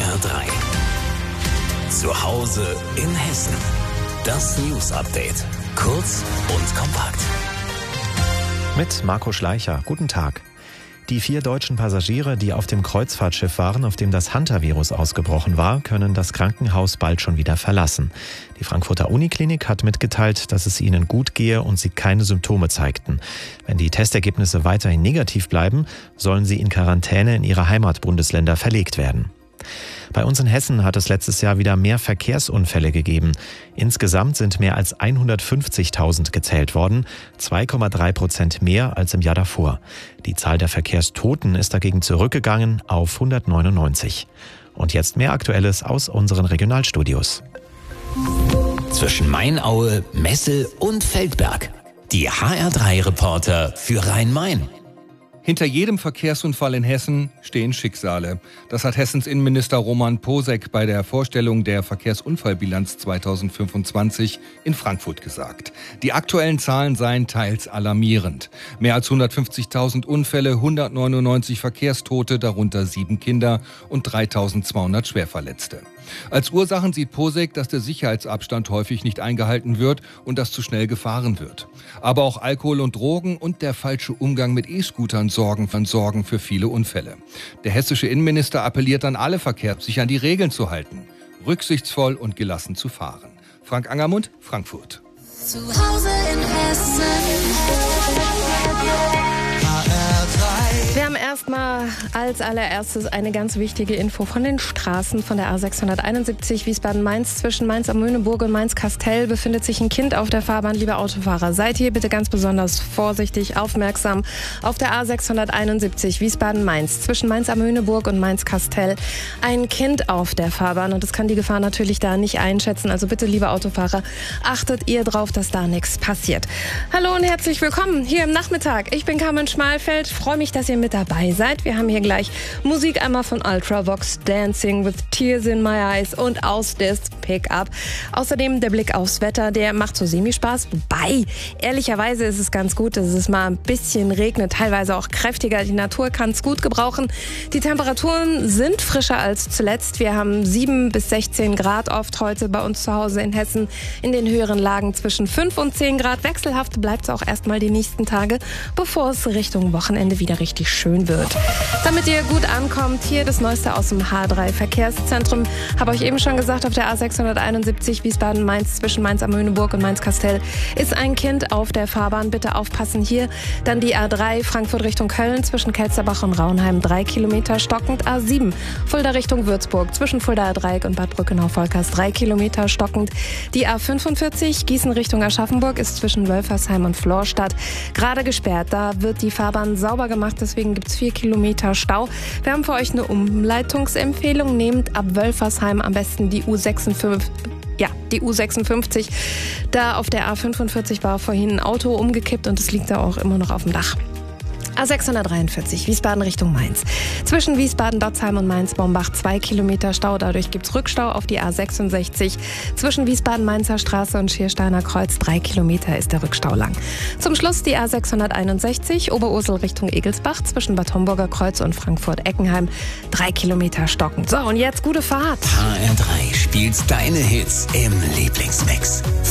HR3. Zu Hause in Hessen. Das News Update. Kurz und kompakt. Mit Marco Schleicher. Guten Tag. Die 4 deutschen Passagiere, die auf dem Kreuzfahrtschiff waren, auf dem das Hantavirus ausgebrochen war, können das Krankenhaus bald schon wieder verlassen. Die Frankfurter Uniklinik hat mitgeteilt, dass es ihnen gut gehe und sie keine Symptome zeigten. Wenn die Testergebnisse weiterhin negativ bleiben, sollen sie in Quarantäne in ihre Heimatbundesländer verlegt werden. Bei uns in Hessen hat es letztes Jahr wieder mehr Verkehrsunfälle gegeben. Insgesamt sind mehr als 150.000 gezählt worden, 2,3% mehr als im Jahr davor. Die Zahl der Verkehrstoten ist dagegen zurückgegangen auf 199. Und jetzt mehr Aktuelles aus unseren Regionalstudios. Zwischen Mainaue, Messel und Feldberg. Die HR3-Reporter für Rhein-Main. Hinter jedem Verkehrsunfall in Hessen stehen Schicksale. Das hat Hessens Innenminister Roman Posek bei der Vorstellung der Verkehrsunfallbilanz 2025 in Frankfurt gesagt. Die aktuellen Zahlen seien teils alarmierend. Mehr als 150.000 Unfälle, 199 Verkehrstote, darunter 7 Kinder und 3.200 Schwerverletzte. Als Ursachen sieht Posek, dass der Sicherheitsabstand häufig nicht eingehalten wird und dass zu schnell gefahren wird. Aber auch Alkohol und Drogen und der falsche Umgang mit E-Scootern sorgen für viele Unfälle. Der hessische Innenminister appelliert an alle Verkehrsmittel, sich an die Regeln zu halten, rücksichtsvoll und gelassen zu fahren. Frank Angermund, Frankfurt. Zu Hause in Hessen. Wir haben erstmal als allererstes eine ganz wichtige Info von den Straßen von der A671 Wiesbaden-Mainz. Zwischen Mainz-am-Möhneburg und Mainz-Kastel befindet sich ein Kind auf der Fahrbahn. Liebe Autofahrer, seid hier bitte ganz besonders vorsichtig, aufmerksam. Auf der A671 Wiesbaden-Mainz zwischen Mainz-am-Möhneburg und Mainz-Kastel ein Kind auf der Fahrbahn. Und das kann die Gefahr natürlich da nicht einschätzen. Also bitte, liebe Autofahrer, achtet ihr drauf, dass da nichts passiert. Hallo und herzlich willkommen hier im Nachmittag. Ich bin Carmen Schmalfeld. Freue mich, dass ihr mit dabei seid. Wir haben hier gleich Musik einmal von Ultravox, Dancing with Tears in My Eyes und Aus des Pickup. Außerdem der Blick aufs Wetter, der macht so semi-Spaß. Wobei, ehrlicherweise ist es ganz gut, dass es mal ein bisschen regnet, teilweise auch kräftiger. Die Natur kann es gut gebrauchen. Die Temperaturen sind frischer als zuletzt. Wir haben 7 bis 16 Grad oft heute bei uns zu Hause in Hessen. In den höheren Lagen zwischen 5 und 10 Grad. Wechselhaft bleibt es auch erstmal die nächsten Tage, bevor es Richtung Wochenende wieder richtig schön wird. Damit ihr gut ankommt, hier das Neueste aus dem H3 Verkehrszentrum. Habe euch eben schon gesagt, auf der A671 Wiesbaden-Mainz zwischen Mainz-am-Möhneburg und Mainz-Kastel ist ein Kind auf der Fahrbahn. Bitte aufpassen hier. Dann die A3 Frankfurt Richtung Köln zwischen Kelsterbach und Raunheim 3 Kilometer stockend. A7 Fulda Richtung Würzburg zwischen Fuldaer Dreieck und Bad Brückenau-Volkers 3 Kilometer stockend. Die A45 Gießen Richtung Aschaffenburg ist zwischen Wölfersheim und Florstadt gerade gesperrt. Da wird die Fahrbahn sauber gemacht, deswegen gibt es 4 Kilometer Stau. Wir haben für euch eine Umleitungsempfehlung. Nehmt ab Wölfersheim am besten die U56. Ja, die U56. Da auf der A45 war vorhin ein Auto umgekippt und es liegt da auch immer noch auf dem Dach. A643 Wiesbaden Richtung Mainz. Zwischen Wiesbaden-Dotzheim und Mainz-Bombach 2 Kilometer Stau. Dadurch gibt es Rückstau auf die A66. Zwischen Wiesbaden-Mainzer Straße und Schiersteiner Kreuz 3 Kilometer ist der Rückstau lang. Zum Schluss die A661 Oberursel Richtung Egelsbach zwischen Bad Homburger Kreuz und Frankfurt-Eckenheim 3 Kilometer stockend. So, und jetzt gute Fahrt. HR3 spielt deine Hits im Lieblingsmix.